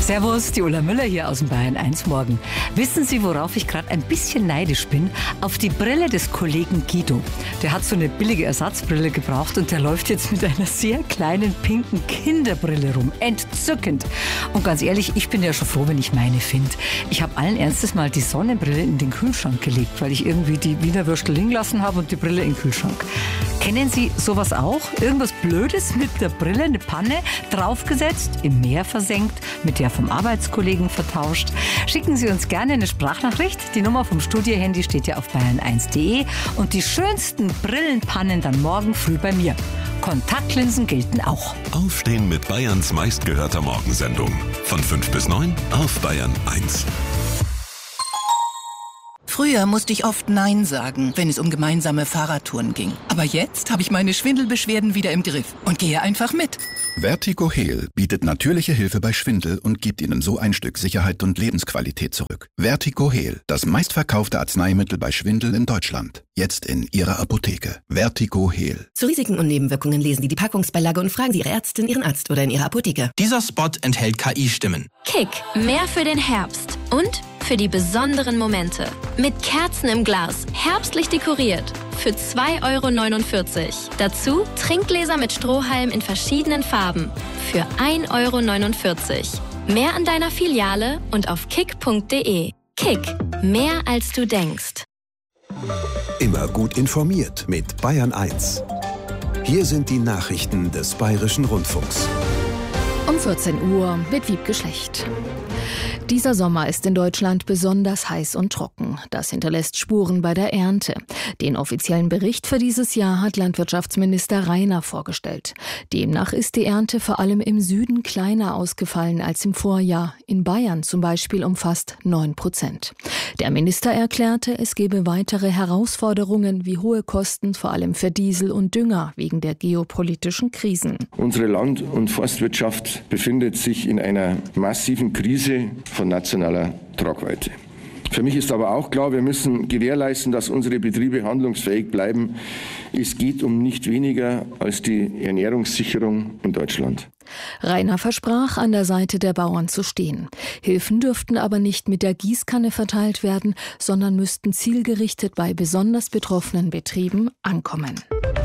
Servus, die Ulla Müller hier aus dem Bayern 1 Morgen. Wissen Sie, worauf ich gerade ein bisschen neidisch bin? Auf die Brille des Kollegen Guido. Der hat so eine billige Ersatzbrille gebraucht und der läuft jetzt mit einer sehr kleinen pinken Kinderbrille rum. Entzückend. Und ganz ehrlich, ich bin ja schon froh, wenn ich meine finde. Ich habe allen Ernstes mal die Sonnenbrille in den Kühlschrank gelegt, weil ich irgendwie die Wiener Würstel liegen lassen habe und die Brille in den Kühlschrank. Kennen Sie sowas auch? Irgendwas Blödes mit der Brille, eine Panne, draufgesetzt, im Meer versenkt, mit der vom Arbeitskollegen vertauscht? Schicken Sie uns gerne eine Sprachnachricht. Die Nummer vom Studiohandy steht ja auf bayern1.de und die schönsten Brillenpannen dann morgen früh bei mir. Kontaktlinsen gelten auch. Aufstehen mit Bayerns meistgehörter Morgensendung. Von 5 bis 9 auf Bayern 1. Früher musste ich oft Nein sagen, wenn es um gemeinsame Fahrradtouren ging. Aber jetzt habe ich meine Schwindelbeschwerden wieder im Griff und gehe einfach mit. Vertigo Heal bietet natürliche Hilfe bei Schwindel und gibt Ihnen so ein Stück Sicherheit und Lebensqualität zurück. Vertigo Heal, das meistverkaufte Arzneimittel bei Schwindel in Deutschland. Jetzt in Ihrer Apotheke. Vertigo Heal. Zu Risiken und Nebenwirkungen lesen Sie die Packungsbeilage und fragen Sie Ihre Ärztin, Ihren Arzt oder in Ihrer Apotheke. Dieser Spot enthält KI-Stimmen. Kick, mehr für den Herbst und für die besonderen Momente. Mit Kerzen im Glas, herbstlich dekoriert. Für 2,49 €. Dazu Trinkgläser mit Strohhalm in verschiedenen Farben. Für 1,49 €. Mehr an deiner Filiale und auf kick.de. Kick, mehr als du denkst. Immer gut informiert mit Bayern 1. Hier sind die Nachrichten des Bayerischen Rundfunks. Um 14 Uhr mit Wiebke Schlecht. Dieser Sommer ist in Deutschland besonders heiß und trocken. Das hinterlässt Spuren bei der Ernte. Den offiziellen Bericht für dieses Jahr hat Landwirtschaftsminister Rainer vorgestellt. Demnach ist die Ernte vor allem im Süden kleiner ausgefallen als im Vorjahr. In Bayern zum Beispiel um fast 9%. Der Minister erklärte, es gebe weitere Herausforderungen wie hohe Kosten, vor allem für Diesel und Dünger, wegen der geopolitischen Krisen. Unsere Land- und Forstwirtschaft befindet sich in einer massiven Krise von nationaler Tragweite. Für mich ist aber auch klar, wir müssen gewährleisten, dass unsere Betriebe handlungsfähig bleiben. Es geht um nicht weniger als die Ernährungssicherung in Deutschland. Rainer versprach, an der Seite der Bauern zu stehen. Hilfen dürften aber nicht mit der Gießkanne verteilt werden, sondern müssten zielgerichtet bei besonders betroffenen Betrieben ankommen.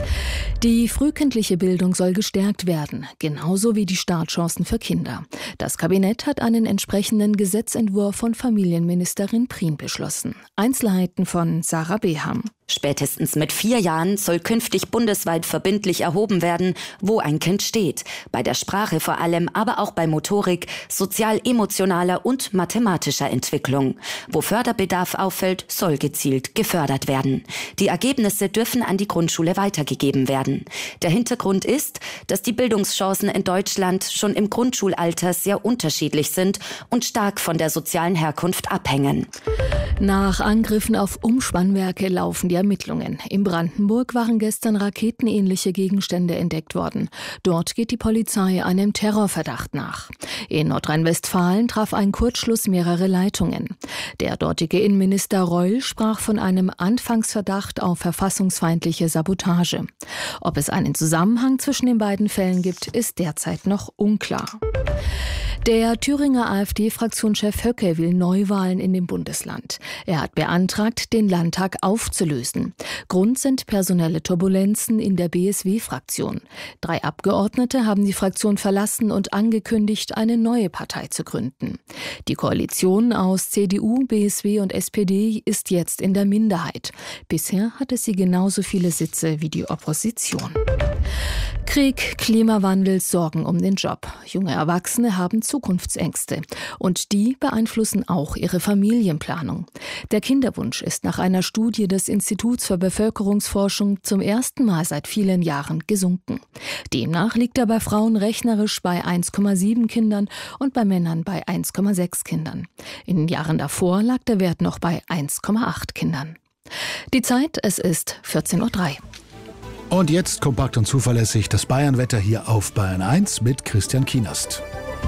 Die frühkindliche Bildung soll gestärkt werden, genauso wie die Startchancen für Kinder. Das Kabinett hat einen entsprechenden Gesetzentwurf von Familienministerin Prien beschlossen. Einzelheiten von Sarah Beham. Spätestens mit 4 Jahren soll künftig bundesweit verbindlich erhoben werden, wo ein Kind steht. Bei der Sprache vor allem, aber auch bei Motorik, sozial-emotionaler und mathematischer Entwicklung. Wo Förderbedarf auffällt, soll gezielt gefördert werden. Die Ergebnisse dürfen an die Grundschule weitergegeben werden. Der Hintergrund ist, dass die Bildungschancen in Deutschland schon im Grundschulalter sehr unterschiedlich sind und stark von der sozialen Herkunft abhängen. Nach Angriffen auf Umspannwerke laufen die Ermittlungen. In Brandenburg waren gestern raketenähnliche Gegenstände entdeckt worden. Dort geht die Polizei einem Terrorverdacht nach. In Nordrhein-Westfalen traf ein Kurzschluss mehrere Leitungen. Der dortige Innenminister Reul sprach von einem Anfangsverdacht auf verfassungsfeindliche Sabotage. Ob es einen Zusammenhang zwischen den beiden Fällen gibt, ist derzeit noch unklar. Der Thüringer AfD-Fraktionschef Höcke will Neuwahlen in dem Bundesland. Er hat beantragt, den Landtag aufzulösen. Grund sind personelle Turbulenzen in der BSW-Fraktion. 3 Abgeordnete haben die Fraktion verlassen und angekündigt, eine neue Partei zu gründen. Die Koalition aus CDU, BSW und SPD ist jetzt in der Minderheit. Bisher hatte sie genauso viele Sitze wie die Opposition. Krieg, Klimawandel, Sorgen um den Job. Junge Erwachsene haben Zukunftsängste. Und die beeinflussen auch ihre Familienplanung. Der Kinderwunsch ist nach einer Studie des Instituts für Bevölkerungsforschung zum ersten Mal seit vielen Jahren gesunken. Demnach liegt er bei Frauen rechnerisch bei 1,7 Kindern und bei Männern bei 1,6 Kindern. In den Jahren davor lag der Wert noch bei 1,8 Kindern. Die Zeit, es ist 14:03 Uhr. Und jetzt kompakt und zuverlässig das Bayernwetter hier auf Bayern 1 mit Christian Kienast.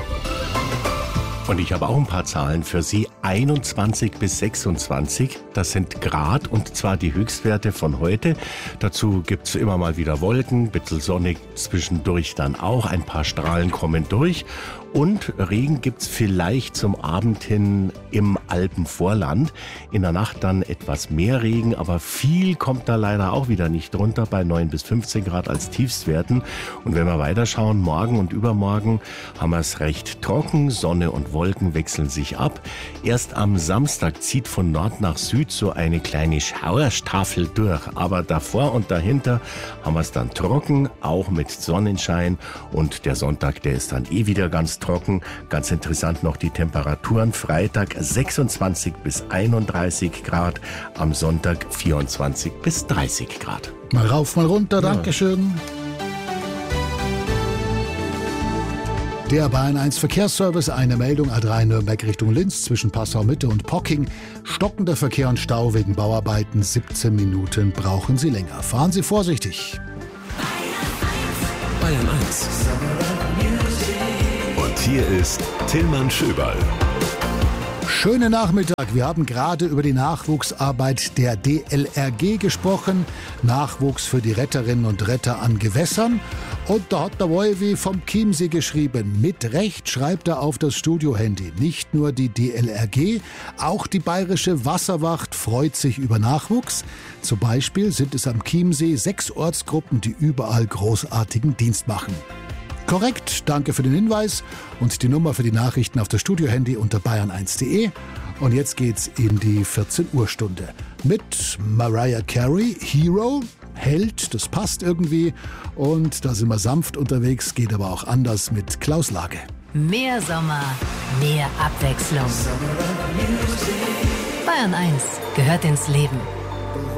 Und ich habe auch ein paar Zahlen für Sie. 21 bis 26, das sind Grad, und zwar die Höchstwerte von heute. Dazu gibt es immer mal wieder Wolken, ein bisschen sonnig zwischendurch dann auch. Ein paar Strahlen kommen durch. Und Regen gibt's vielleicht zum Abend hin im Alpenvorland. In der Nacht dann etwas mehr Regen, aber viel kommt da leider auch wieder nicht runter, bei 9 bis 15 Grad als Tiefstwerten. Und wenn wir weiterschauen, morgen und übermorgen haben wir es recht trocken. Sonne und Wolken wechseln sich ab. Erst am Samstag zieht von Nord nach Süd so eine kleine Schauerstaffel durch. Aber davor und dahinter haben wir es dann trocken, auch mit Sonnenschein. Und der Sonntag, der ist dann wieder ganz trocken. Ganz interessant noch die Temperaturen. Freitag 26 bis 31 Grad, am Sonntag 24 bis 30 Grad. Mal rauf, mal runter, Dankeschön. Der Bayern 1 Verkehrsservice, eine Meldung A3 Nürnberg Richtung Linz zwischen Passau-Mitte und Pocking. Stockender Verkehr und Stau wegen Bauarbeiten, 17 Minuten brauchen Sie länger. Fahren Sie vorsichtig. Bayern 1. Und hier ist Tillmann Schöberl. Schönen Nachmittag. Wir haben gerade über die Nachwuchsarbeit der DLRG gesprochen. Nachwuchs für die Retterinnen und Retter an Gewässern. Und da hat der Wolfi vom Chiemsee geschrieben. Mit Recht schreibt er auf das Studiohandy. Nicht nur die DLRG, auch die Bayerische Wasserwacht freut sich über Nachwuchs. Zum Beispiel sind es am Chiemsee 6 Ortsgruppen, die überall großartigen Dienst machen. Korrekt, danke für den Hinweis und die Nummer für die Nachrichten auf das Studiohandy unter bayern1.de. Und jetzt geht's in die 14 Uhr Stunde mit Mariah Carey, Hero, Held, das passt irgendwie. Und da sind wir sanft unterwegs, geht aber auch anders mit Klaus Lage. Mehr Sommer, mehr Abwechslung. Bayern 1 gehört ins Leben.